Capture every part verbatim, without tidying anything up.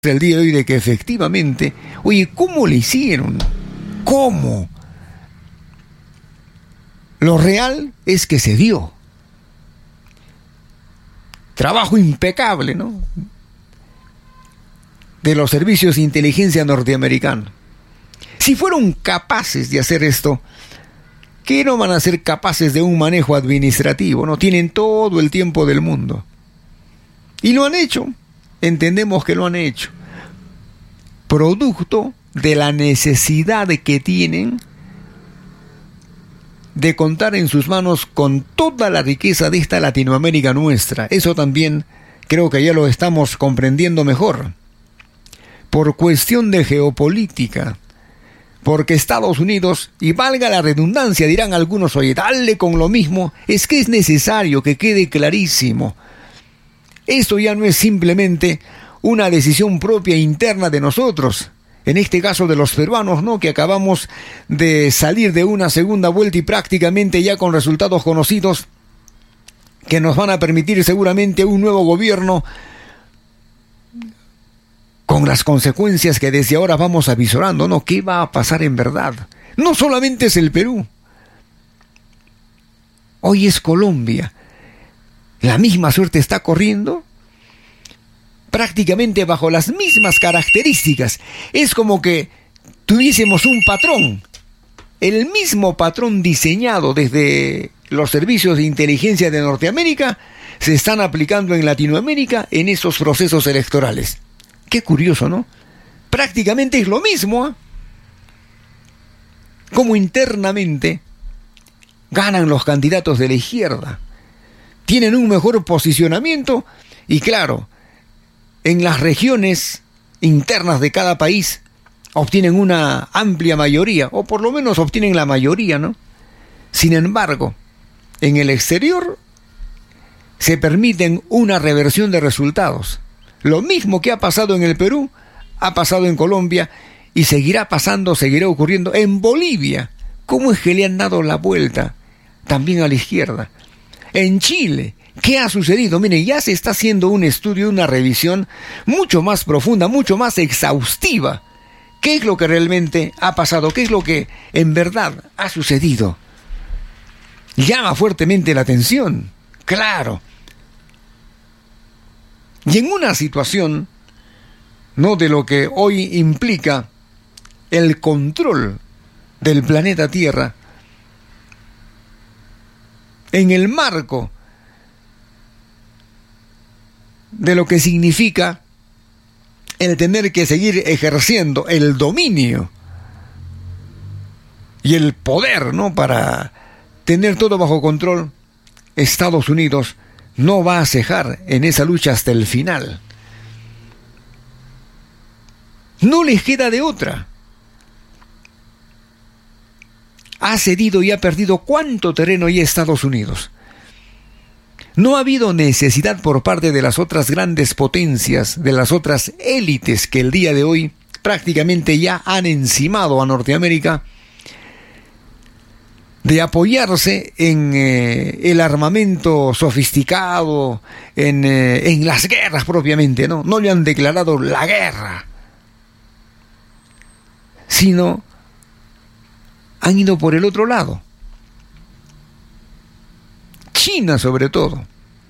el día de hoy de que efectivamente, oye, ¿cómo le hicieron? ¿Cómo? Lo real es que se dio. Trabajo impecable, ¿no? De los servicios de inteligencia norteamericanos. Si fueron capaces de hacer esto, ¿qué no van a ser capaces de un manejo administrativo? No tienen todo el tiempo del mundo. Y lo han hecho. Entendemos que lo han hecho. Producto de la necesidad que tienen de contar en sus manos con toda la riqueza de esta Latinoamérica nuestra. Eso también creo que ya lo estamos comprendiendo mejor. Por cuestión de geopolítica. Porque Estados Unidos, y valga la redundancia, dirán algunos, oye, dale con lo mismo, es que es necesario que quede clarísimo. Esto ya no es simplemente una decisión propia interna de nosotros, en este caso de los peruanos, ¿no? Que acabamos de salir de una segunda vuelta y prácticamente ya con resultados conocidos que nos van a permitir seguramente un nuevo gobierno con las consecuencias que desde ahora vamos avisorando, ¿no? ¿Qué va a pasar en verdad? No solamente es el Perú, hoy es Colombia. La misma suerte está corriendo, prácticamente bajo las mismas características. Es como que tuviésemos un patrón, el mismo patrón diseñado desde los servicios de inteligencia de Norteamérica, se están aplicando en Latinoamérica en esos procesos electorales. Qué curioso, ¿no? Prácticamente es lo mismo, ¿eh? Como internamente ganan los candidatos de la izquierda. Tienen un mejor posicionamiento y claro, en las regiones internas de cada país obtienen una amplia mayoría, o por lo menos obtienen la mayoría, ¿no? Sin embargo, en el exterior se permiten una reversión de resultados. Lo mismo que ha pasado en el Perú, ha pasado en Colombia y seguirá pasando, seguirá ocurriendo en Bolivia. ¿Cómo es que le han dado la vuelta también a la izquierda? En Chile, ¿qué ha sucedido? Miren, ya se está haciendo un estudio, una revisión mucho más profunda, mucho más exhaustiva. ¿Qué es lo que realmente ha pasado? ¿Qué es lo que en verdad ha sucedido? Llama fuertemente la atención, claro. Y en una situación, ¿no?, de lo que hoy implica el control del planeta Tierra, en el marco de lo que significa el tener que seguir ejerciendo el dominio y el poder, ¿no?, para tener todo bajo control, Estados Unidos no va a cejar en esa lucha hasta el final. No les queda de otra. Ha cedido y ha perdido cuánto terreno hay Estados Unidos. No ha habido necesidad por parte de las otras grandes potencias, de las otras élites que el día de hoy prácticamente ya han encimado a Norteamérica, de apoyarse en eh, el armamento sofisticado, en, eh, en las guerras propiamente, ¿no? No le han declarado la guerra, sino han ido por el otro lado. China, sobre todo.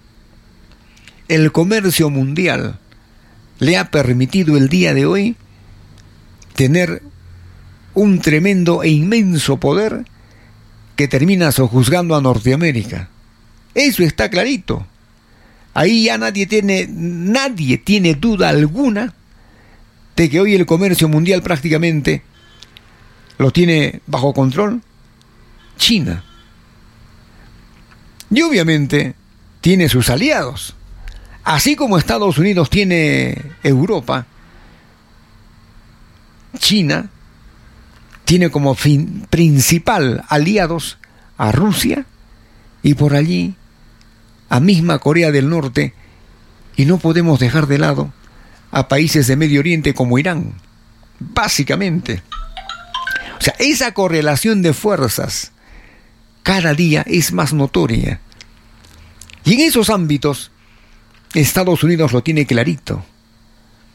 El comercio mundial le ha permitido el día de hoy tener un tremendo e inmenso poder que termina sojuzgando a Norteamérica. Eso está clarito. Ahí ya nadie tiene, nadie tiene duda alguna de que hoy el comercio mundial prácticamente lo tiene bajo control China. Y obviamente tiene sus aliados. Así como Estados Unidos tiene Europa, China tiene como fin, principal aliados a Rusia y por allí a misma Corea del Norte, y no podemos dejar de lado a países de Medio Oriente como Irán, básicamente. O sea, esa correlación de fuerzas cada día es más notoria. Y en esos ámbitos, Estados Unidos lo tiene clarito.